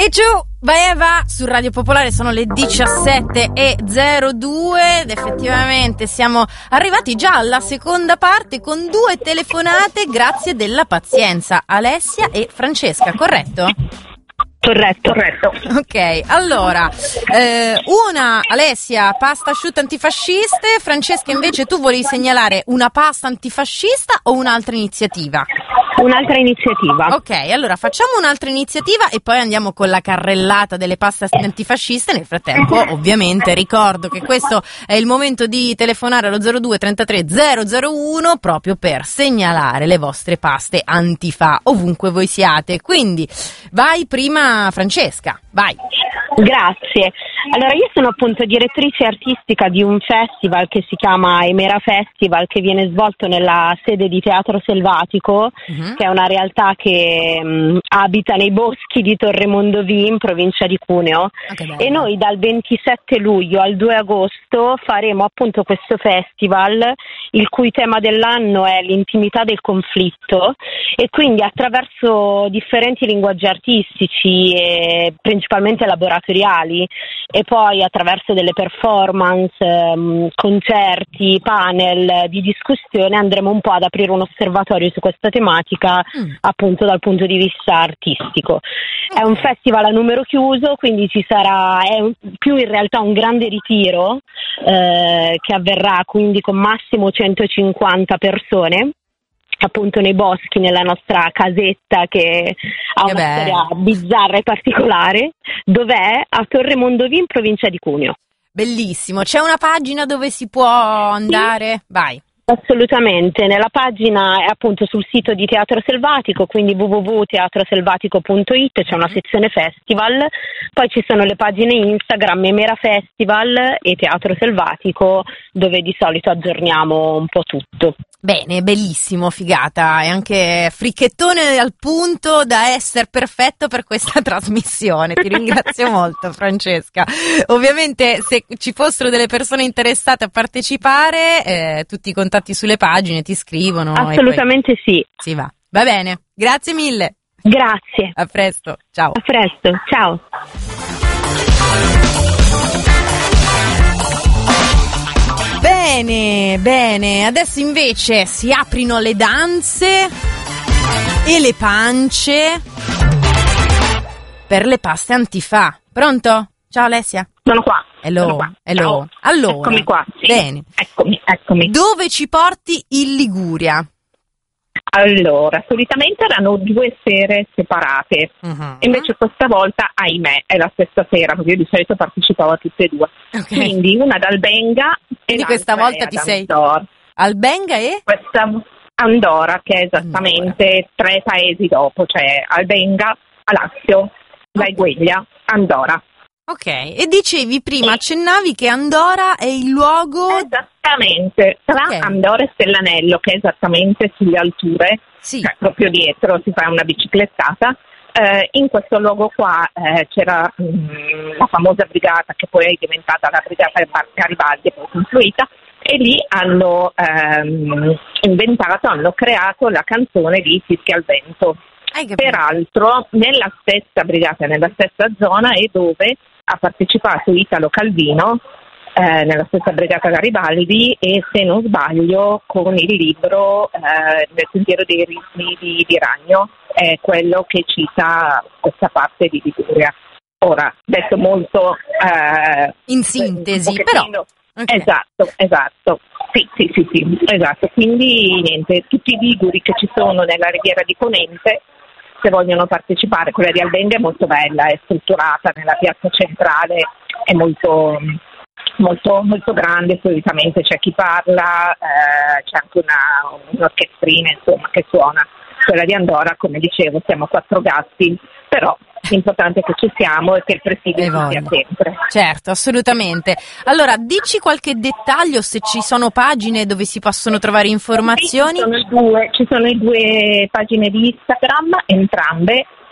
E giù, vai e va, su Radio Popolare sono le 17:02 ed effettivamente siamo arrivati già alla seconda parte con 2 telefonate grazie della pazienza, Alessia e Francesca, corretto? Corretto. Ok, allora, una, Alessia, pasta asciutta antifasciste, Francesca invece tu volevi segnalare una pasta antifascista o un'altra iniziativa? Un'altra iniziativa. Ok, allora facciamo un'altra iniziativa e poi andiamo con la carrellata delle paste antifasciste. Nel frattempo, ovviamente, ricordo che questo è il momento di telefonare allo 02 33 001 proprio per segnalare le vostre paste antifa ovunque voi siate. Quindi vai prima Francesca, vai. Grazie. Allora, io sono appunto direttrice artistica di un festival che si chiama Emera Festival, che viene svolto nella sede di Teatro Selvatico, che è una realtà che abita nei boschi di Torre Mondovì in provincia di Cuneo. E noi dal 27 luglio al 2 agosto faremo appunto questo festival, il cui tema dell'anno è l'intimità del conflitto, e quindi attraverso differenti linguaggi artistici e principalmente laboratoriali, e poi attraverso delle performance, concerti, panel di discussione andremo un po' ad aprire un osservatorio su questa tematica appunto dal punto di vista artistico. È un festival a numero chiuso, quindi ci sarà, più in realtà un grande ritiro che avverrà quindi con massimo 150 persone, appunto nei boschi, nella nostra casetta che ha una storia bizzarra e particolare, dov'è? A Torre Mondovì in provincia di Cuneo. Bellissimo, c'è una pagina dove si può andare? Sì. Vai. Assolutamente, nella pagina è appunto sul sito di Teatro Selvatico, quindi www.teatroselvatico.it, c'è una sezione festival, poi ci sono le pagine Instagram Emera Festival e Teatro Selvatico, dove di solito aggiorniamo un po' tutto. Bene, bellissimo, figata, e anche fricchettone al punto da essere perfetto per questa trasmissione. Ti ringrazio molto, Francesca. Ovviamente se ci fossero delle persone interessate a partecipare, tutti i contatti sulle pagine ti scrivono. Assolutamente e poi... sì. Sì, va bene, grazie mille. Grazie. A presto, ciao. A presto, ciao. Bene, adesso invece si aprino le danze e le pance per le paste antifà. Pronto? Ciao Alessia. Sono qua. Hello. Ciao. Allora, eccomi qua. Sì. Bene. Eccomi. Dove ci porti in Liguria? Allora, solitamente erano 2 sere separate, invece questa volta, ahimè, è la stessa sera, perché io di solito partecipavo a tutte e 2. Okay. Quindi una ad Albenga e questa volta ti sei Albenga e? Questa Andora, che è esattamente 3 paesi dopo, cioè Albenga, Alassio, Laigueglia, Andora. Ok, e dicevi prima, accennavi che Andora è il luogo... Esattamente, tra Andora e Stellanello, che è esattamente sulle alture, cioè proprio dietro, si fa una biciclettata. In questo luogo qua c'era la famosa brigata, che poi è diventata la brigata Garibaldi, poi confluita, e lì hanno hanno creato la canzone di Fischia al vento. Peraltro nella stessa brigata, nella stessa zona, è dove ha partecipato Italo Calvino, nella stessa brigata Garibaldi, e se non sbaglio con il libro Nel sentiero dei ritmi di Ragno, è quello che cita questa parte di Liguria. Ora, detto molto in sintesi, però okay. Esatto, sì, esatto. Quindi niente, tutti i liguri che ci sono nella Riviera di Ponente, se vogliono partecipare. Quella di Albenga è molto bella, è strutturata nella piazza centrale, è molto grande, solitamente c'è chi parla, c'è anche un'orchestrina, insomma, che suona. Quella di Andora, come dicevo, siamo 4 gatti, però l'importante è che ci siamo e che il presidio ci sia sempre. Certo, assolutamente. Allora, dici qualche dettaglio, se ci sono pagine dove si possono trovare informazioni? Sì, ci sono 2 pagine di Instagram, entrambe.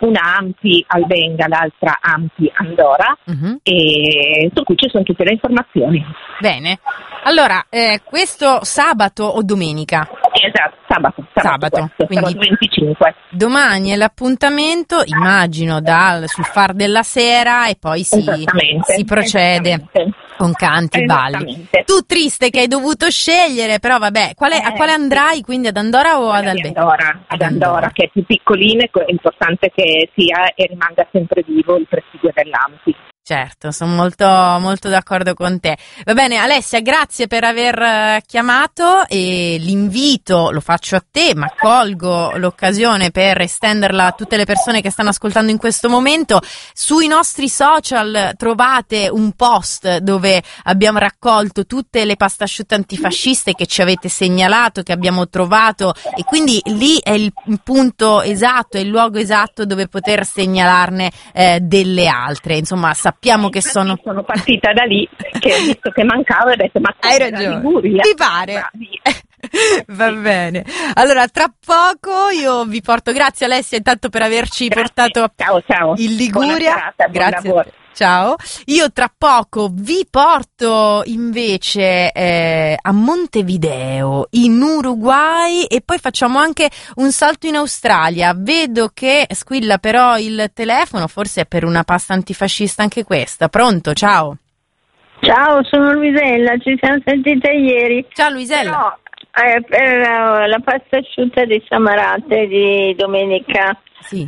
una Ampi Albenga, l'altra Ampi Andora, e su cui ci sono tutte le informazioni. Bene, allora questo sabato o domenica? Esatto, sabato, quindi sabato 25. Domani è l'appuntamento, immagino, sul far della sera, e poi si procede con canti e balli. Tu triste che hai dovuto scegliere, però vabbè, a quale andrai, quindi ad Andora o ad Albenga? Ad Andora, che è più piccolina, è importante che sia e rimanga sempre vivo il presidio dell'Ampi. Certo, sono molto, molto d'accordo con te. Va bene, Alessia, grazie per aver chiamato, e l'invito lo faccio a te, ma colgo l'occasione per estenderla a tutte le persone che stanno ascoltando in questo momento. Sui nostri social trovate un post dove abbiamo raccolto tutte le pastasciutte antifasciste che ci avete segnalato, che abbiamo trovato, e quindi lì è il punto esatto, è il luogo esatto dove poter segnalarne delle altre. Insomma, sappiamo che sono partita da lì, che ho visto che mancava e ho detto: ma hai ragione, Liguria? ti pare? Va bene, allora tra poco io vi porto, grazie Alessia intanto per averci portato ciao. in Liguria. Buona serata, grazie buon lavoro. Ciao, io tra poco vi porto invece a Montevideo in Uruguay, e poi facciamo anche un salto in Australia. Vedo che squilla però il telefono, forse è per una pasta antifascista anche questa. Pronto? Ciao. Ciao, sono Luisella, ci siamo sentite ieri. Ciao Luisella. No, per la pasta asciutta di Samarate di domenica. Sì.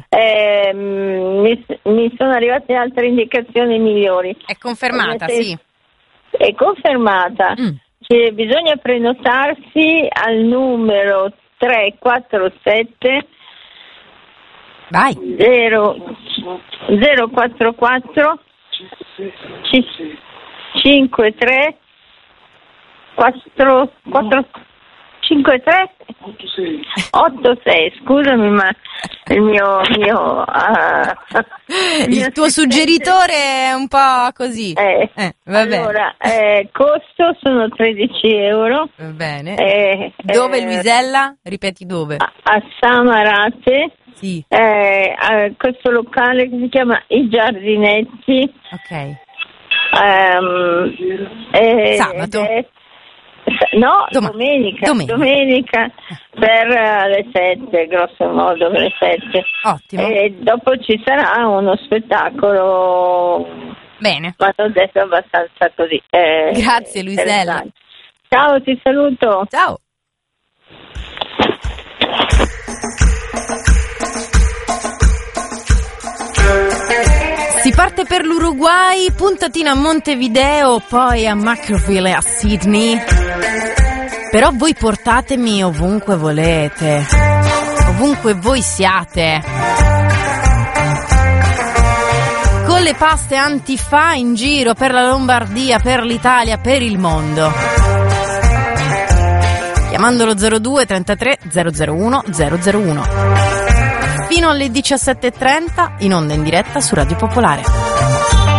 Mi sono arrivate altre indicazioni migliori. È confermata, sì. È confermata. Bisogna prenotarsi al numero 347 Vai. 044 53 53 86, scusami, ma il tuo suggeritore è un po' così. Va bene. Allora, costo sono 13 euro. Va bene. Dove, Luisella? Ripeti dove? A Samarate. Sì. Questo locale che si chiama I Giardinetti. Ok. Sabato? No, domenica per le 7, grosso modo per le 7. Ottimo. E dopo ci sarà uno spettacolo. Bene. Ma l'ho detto abbastanza così. Grazie Luisella. Ciao, ti saluto. Ciao. Si parte per l'Uruguay, puntatina a Montevideo, poi a Macroville e a Sydney. Però voi portatemi ovunque volete, ovunque voi siate. Con le paste antifa in giro per la Lombardia, per l'Italia, per il mondo. Chiamandolo 02 33 001 001. Fino alle 17.30 in onda in diretta su Radio Popolare.